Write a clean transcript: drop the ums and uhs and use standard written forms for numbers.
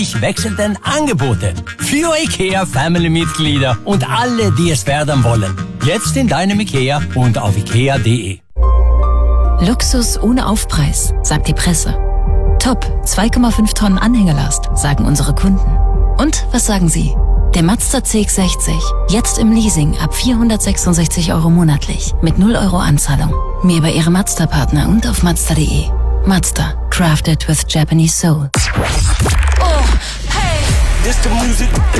wechselnden Angebote für IKEA-Family-Mitglieder und alle, die es werden wollen. Jetzt in deinem IKEA und auf ikea.de. Luxus ohne Aufpreis, sagt die Presse. Top, 2,5 Tonnen Anhängelast, sagen unsere Kunden. Und was sagen Sie? Der Mazda CX-60, jetzt im Leasing ab 466 € monatlich, mit 0 € Anzahlung. Mehr über Ihre Mazda-Partner und auf Mazda.de. Mazda, crafted with Japanese soul. This the music.